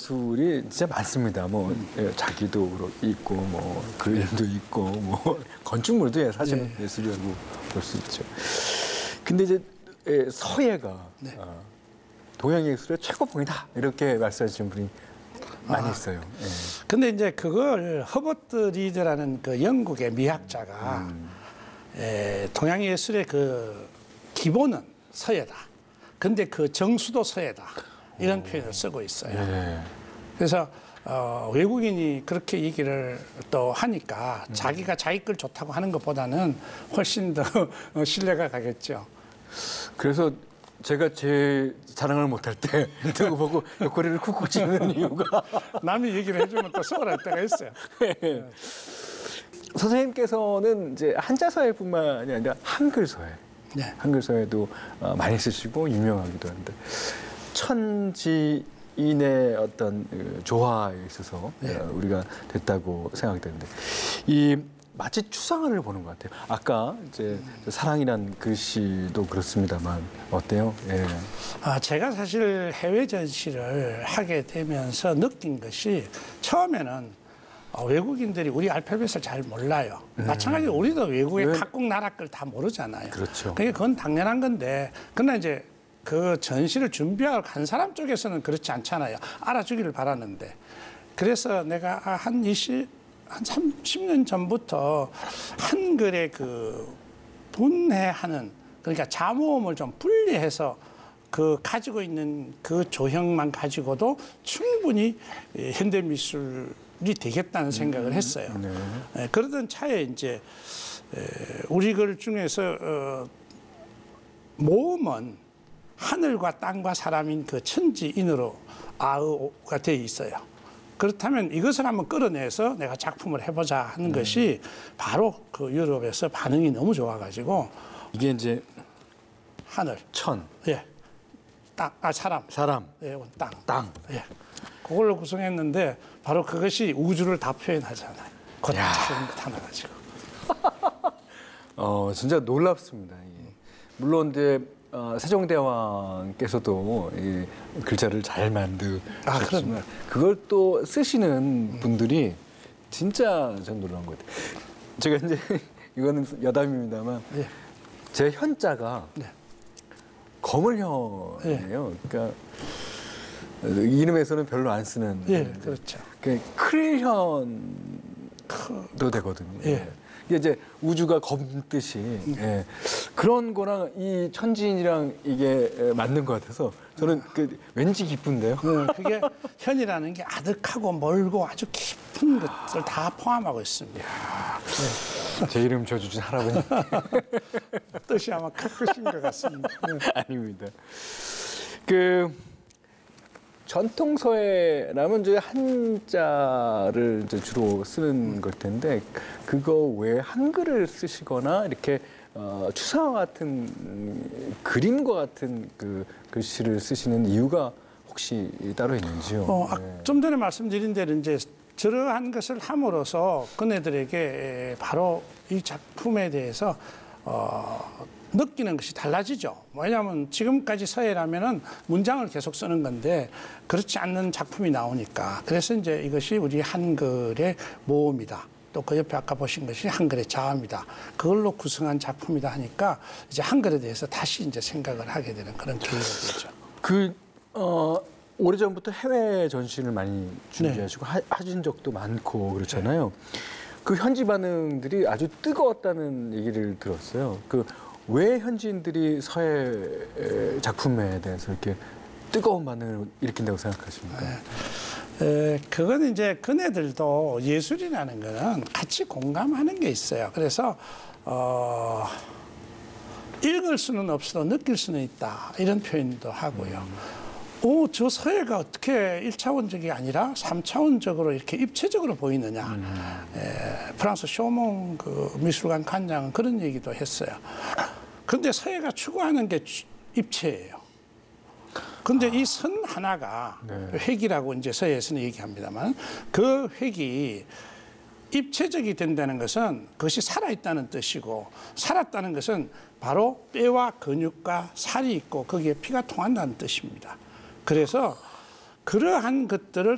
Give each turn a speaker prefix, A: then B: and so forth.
A: 예술이 진짜 많습니다. 뭐 자기도 있고 뭐 그림도 있고 뭐 건축물도 사실은 예술이라고 볼 수 있죠. 근데 이제 서예가 동양 예술의 최고봉이다 이렇게 말씀하시는 분이 많이 있어요. 예.
B: 근데 이제 그걸 허버트 리드라는 그 영국의 미학자가 동양 예술의 그 기본은 서예다. 근데 그 정수도 서예다. 이런 표현을 쓰고 있어요.
A: 예.
B: 그래서 외국인이 그렇게 얘기를 또 하니까 자기가 자기 걸 좋다고 하는 것보다는 훨씬 더 신뢰가 가겠죠.
A: 그래서 제가 제 자랑을 못할 때 그거 보고 옆구리를 쿡쿡 찌는 이유가
B: 남이 얘기를 해주면 또 서운할 때가 있어요.
A: 선생님께서는 이제 한자 서예뿐만이 아니라 한글 서예,
B: 네.
A: 한글 서예도 많이 쓰시고 유명하기도 한데 천지인의 어떤 조화에 있어서 우리가 됐다고 생각이 되는데 이 마치 추상화를 보는 것 같아요. 아까 이제 사랑이란 글씨도 그렇습니다만 어때요? 예.
B: 제가 사실 해외 전시를 하게 되면서 느낀 것이 처음에는 외국인들이 우리 알파벳을 잘 몰라요. 마찬가지로 우리도 외국의 각국 나라 걸 다 모르잖아요.
A: 그렇죠.
B: 그건 당연한 건데, 그러나 이제 그 전시를 준비하러 간 사람 쪽에서는 그렇지 않잖아요. 알아주기를 바라는데. 그래서 내가 한 30년 전부터 한글의 그 분해하는, 그러니까 자모음을 좀 분리해서 그 가지고 있는 그 조형만 가지고도 충분히 현대 미술이 되겠다는 생각을 했어요. 그러던 차에 이제 우리 글 중에서 모음은 하늘과 땅과 사람인 그 천지인으로 아우가 되어 있어요. 그렇다면 이것을 한번 끌어내서 내가 작품을 해보자 하는 것이 바로 그 유럽에서 반응이 너무 좋아가지고
A: 이게 이제
B: 하늘,
A: 천,
B: 예, 땅, 사람, 예, 땅, 예, 그걸로 구성했는데 바로 그것이 우주를 다 표현하잖아요. 거창한 것 하나 가지고.
A: 진짜 놀랍습니다. 이게. 물론 이제 세종대왕께서도 이 글자를 잘 만드셨지만 그걸 또 쓰시는 분들이 진짜 전 놀라운 것 같아요. 제가 이제 이거는 여담입니다만 제 현자가 거물현이에요. 그러니까 이름에서는 별로 안 쓰는.
B: 그렇죠.
A: 클현도 되거든요. 이게 이제 우주가 검듯이 그런 거랑 이 천지인이랑 이게 맞는 것 같아서 저는 왠지 기쁜데요.
B: 그게 현이라는 게 아득하고 멀고 아주 깊은 것을 다 포함하고 있습니다.
A: 제 이름 줘주신 할아버님.
B: 뜻이 아마 크신 것 같습니다.
A: 아닙니다. 전통 서예라면 이제 한자를 이제 주로 쓰는 걸 텐데 그거 외에 한글을 쓰시거나 이렇게 추상화 같은 그림과 같은 그 글씨를 쓰시는 이유가 혹시 따로 있는지요?
B: 좀 전에 말씀드린 대로 이제 저러한 것을 함으로써 그네들에게 바로 이 작품에 대해서 느끼는 것이 달라지죠. 왜냐하면 지금까지 서예라면은 문장을 계속 쓰는 건데 그렇지 않는 작품이 나오니까. 그래서 이제 이것이 우리 한글의 모음이다. 또 그 옆에 아까 보신 것이 한글의 자음이다. 그걸로 구성한 작품이다 하니까 이제 한글에 대해서 다시 이제 생각을 하게 되는 그런 계기가 되죠.
A: 오래전부터 해외 전시를 많이 준비하시고 하신 적도 많고 그렇잖아요. 그 현지 반응들이 아주 뜨거웠다는 얘기를 들었어요. 왜 현지인들이 서예 작품에 대해서 이렇게 뜨거운 반응을 일으킨다고 생각하십니까?
B: 그건 이제 그네들도 예술이라는 거는 같이 공감하는 게 있어요. 그래서 읽을 수는 없어도 느낄 수는 있다. 이런 표현도 하고요. 저 서예가 어떻게 1차원적이 아니라 3차원적으로 이렇게 입체적으로 보이느냐. 프랑스 쇼몽 그 미술관 관장은 그런 얘기도 했어요. 그런데 서예가 추구하는 게 입체예요. 그런데 이 선 하나가 획이라고 이제 서예에서는 얘기합니다만 그 획이 입체적이 된다는 것은 그것이 살아있다는 뜻이고 살았다는 것은 바로 뼈와 근육과 살이 있고 거기에 피가 통한다는 뜻입니다. 그래서 그러한 것들을